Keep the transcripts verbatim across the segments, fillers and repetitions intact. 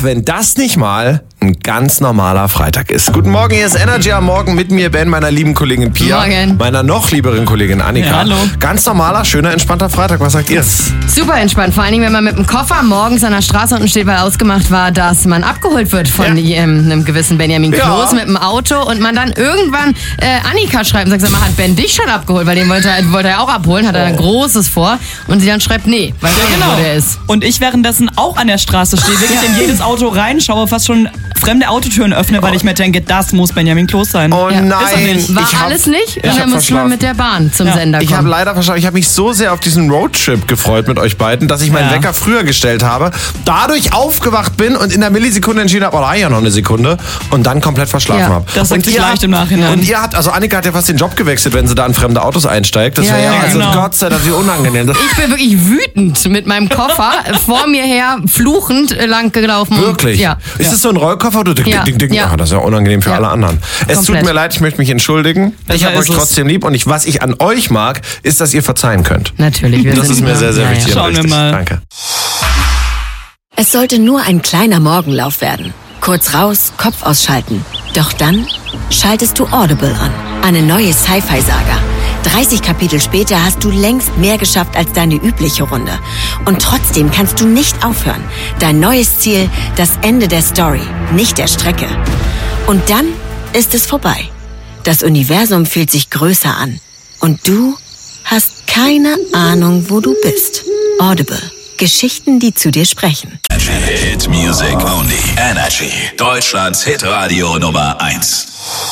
wenn das nicht mal ein ganz normaler Freitag ist. Guten Morgen, hier ist Energy am Morgen mit mir, Ben, meiner lieben Kollegin Pia, Morgen. meiner noch lieberen Kollegin Annika. Ja, hallo. Ganz normaler, schöner, entspannter Freitag. Was sagt ihr? Super entspannt, vor allen Dingen, wenn man mit dem Koffer morgens an der Straße unten steht, weil ausgemacht war, dass man abgeholt wird von Ja. ähm, einem gewissen Benjamin Kloß Ja. mit dem Auto und man dann irgendwann äh, Annika schreibt und sagt, sag mal, hat Ben dich schon abgeholt? Weil den wollte er, wollte er auch abholen, hat er ein Großes vor und sie dann schreibt, nee, weil er Genau. wo der ist. Und ich währenddessen auch an der Straße stehe, wirklich in jedes Auto reinschaue, fast schon fremde Autotüren öffne, weil ich mir denke, das muss Benjamin Kloß sein. Oh Ja. nein. Ist er nicht. War ich hab, alles nicht? Und ich hab dann musste man verschlafen. mit der Bahn zum Ja. Sender Ich habe kommen. leider verschlafen. Ich habe mich so sehr auf diesen Roadtrip gefreut mit euch beiden, dass ich meinen Ja. Wecker früher gestellt habe, dadurch aufgewacht bin und in der Millisekunde entschieden habe, oh, da ja noch eine Sekunde und dann komplett verschlafen Ja. habe. Das sagt Und sich ihr leicht habt- im Nachhinein. Und ihr habt, also Annika hat ja fast den Job gewechselt, wenn sie da in fremde Autos einsteigt. Das Ja, wäre ja, ja, also genau. Gott sei Dank, wie unangenehm. Das Ich bin wirklich wütend mit meinem Koffer vor mir her fluchend äh, lang gelaufen. Wirklich? Ja. Ist es so ein Rollkoffer? Du ding, Ja. ding, ding. Ja. Ah, das ist ja unangenehm für Ja. alle anderen. Es Komplett. tut mir leid, ich möchte mich entschuldigen. Ich Besser habe euch ist es. trotzdem lieb und ich, was ich an euch mag, ist, dass ihr verzeihen könnt. Natürlich. Wir Das sind ist mir da. sehr, sehr Ja, ja. wichtig. und Schauen wir richtig. mal. Danke. Es sollte nur ein kleiner Morgenlauf werden. Kurz raus, Kopf ausschalten. Doch dann schaltest du Audible an. Eine neue Sci-Fi-Saga. dreißig Kapitel später hast du längst mehr geschafft als deine übliche Runde. Und trotzdem kannst du nicht aufhören. Dein neues Ziel, das Ende der Story, nicht der Strecke. Und dann ist es vorbei. Das Universum fühlt sich größer an. Und du hast keine Ahnung, wo du bist. Audible. Geschichten, die zu dir sprechen. Hit Music Only. Energy. Deutschlands Hitradio Nummer eins.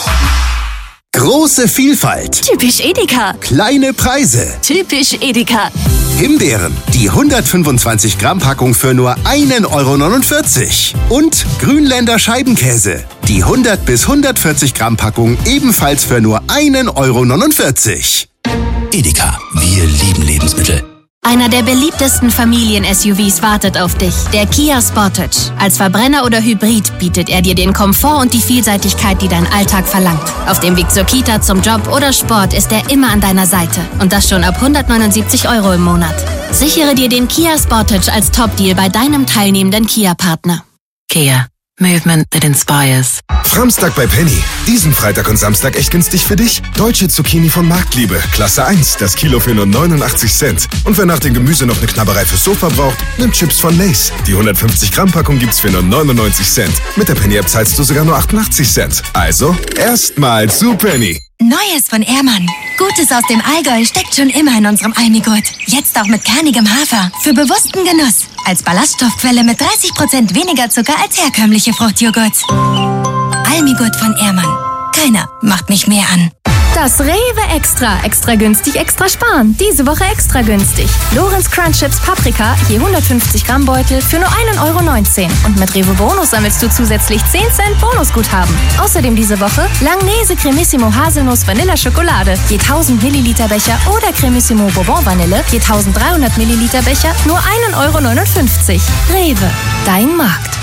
Große Vielfalt, Typisch Edeka. kleine Preise. Typisch Edeka. Himbeeren, die hundertfünfundzwanzig Gramm Packung für nur einen Euro neunundvierzig. Und Grünländer Scheibenkäse, die hundert bis hundertvierzig Gramm Packung ebenfalls für nur einen Euro neunundvierzig. Edeka. Wir lieben Lebensmittel. Einer der beliebtesten Familien-S U Vs wartet auf dich. Der Kia Sportage. Als Verbrenner oder Hybrid bietet er dir den Komfort und die Vielseitigkeit, die dein Alltag verlangt. Auf dem Weg zur Kita, zum Job oder Sport ist er immer an deiner Seite. Und das schon ab hundertneunundsiebzig Euro im Monat. Sichere dir den Kia Sportage als Top-Deal bei deinem teilnehmenden Kia-Partner. Kia. Movement that inspires. Samstag bei Penny. Diesen Freitag und Samstag echt günstig für dich. Deutsche Zucchini von Marktliebe. Klasse eins. Das Kilo für nur neunundachtzig Cent. Und wer nach dem Gemüse noch eine Knabberei fürs Sofa braucht, nimmt Chips von Lay's. Die hundertfünfzig Gramm Packung gibt's für nur neunundneunzig Cent. Mit der Penny-App zahlst du sogar nur achtundachtzig Cent. Also, erstmal zu Penny. Neues von Ehrmann. Gutes aus dem Allgäu steckt schon immer in unserem Almigurt. Jetzt auch mit kernigem Hafer. Für bewussten Genuss. Als Ballaststoffquelle mit dreißig Prozent weniger Zucker als herkömmliche Fruchtjoghurt. Almigurt von Ehrmann. Keiner macht mich mehr an. Das Rewe Extra. Extra günstig, extra sparen. Diese Woche extra günstig. Lorenz Crunch Chips Paprika, je hundertfünfzig Gramm Beutel für nur einen Euro neunzehn. Und mit Rewe Bonus sammelst du zusätzlich zehn Cent Bonusguthaben. Außerdem diese Woche Langnese Cremissimo Haselnuss Vanilla Schokolade, je tausend Milliliter Becher oder Cremissimo Bourbon Vanille, je eintausenddreihundert Milliliter Becher, nur einen Euro neunundfünfzig. Rewe, dein Markt.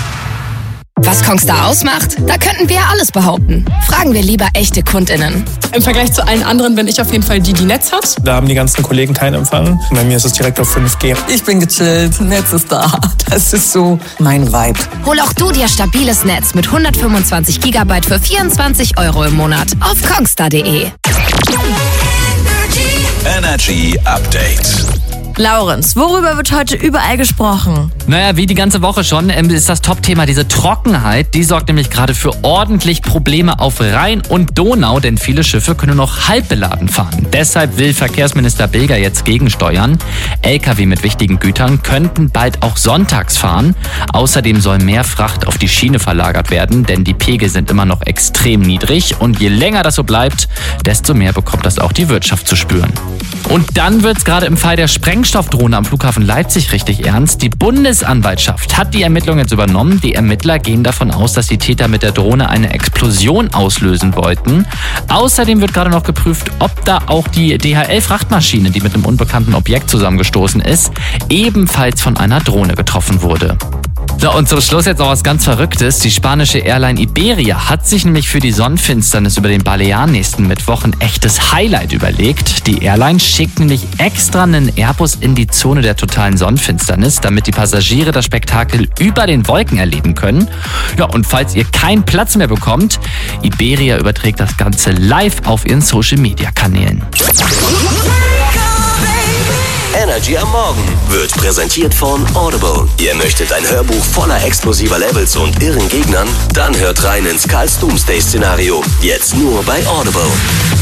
Was Kongstar ausmacht? Da könnten wir ja alles behaupten. Fragen wir lieber echte KundInnen. Im Vergleich zu allen anderen bin ich auf jeden Fall die, die Netz hat. Da haben die ganzen Kollegen keinen Empfang. Bei mir ist es direkt auf fünf G. Ich bin gechillt, Netz ist da. Das ist so mein Vibe. Hol auch du dir stabiles Netz mit hundertfünfundzwanzig Gigabyte für vierundzwanzig Euro im Monat auf kongstar punkt de. Energy Update. Laurenz, worüber wird heute überall gesprochen? Naja, wie die ganze Woche schon, ist das Top-Thema diese Trockenheit. Die sorgt nämlich gerade für ordentlich Probleme auf Rhein und Donau, denn viele Schiffe können nur noch halb beladen fahren. Deshalb will Verkehrsminister Beger jetzt gegensteuern. L K W mit wichtigen Gütern könnten bald auch sonntags fahren. Außerdem soll mehr Fracht auf die Schiene verlagert werden, denn die Pegel sind immer noch extrem niedrig. Und je länger das so bleibt, desto mehr bekommt das auch die Wirtschaft zu spüren. Und dann wird's gerade im Fall der Sprengstoffdrohne am Flughafen Leipzig richtig ernst. Die Bundesanwaltschaft hat die Ermittlungen jetzt übernommen. Die Ermittler gehen davon aus, dass die Täter mit der Drohne eine Explosion auslösen wollten. Außerdem wird gerade noch geprüft, ob da auch die D H L-Frachtmaschine, die mit einem unbekannten Objekt zusammengestoßen ist, ebenfalls von einer Drohne getroffen wurde. So, und zum Schluss jetzt noch was ganz Verrücktes. Die spanische Airline Iberia hat sich nämlich für die Sonnenfinsternis über den Balearen nächsten Mittwoch ein echtes Highlight überlegt. Die Airline schickt nämlich extra einen Airbus in die Zone der totalen Sonnenfinsternis, damit die Passagiere das Spektakel über den Wolken erleben können. Ja, und falls ihr keinen Platz mehr bekommt, Iberia überträgt das Ganze live auf ihren Social-Media-Kanälen. Energy am Morgen wird präsentiert von Audible. Ihr möchtet ein Hörbuch voller explosiver Levels und irren Gegnern? Dann hört rein ins Karls Doomsday-Szenario. Jetzt nur bei Audible.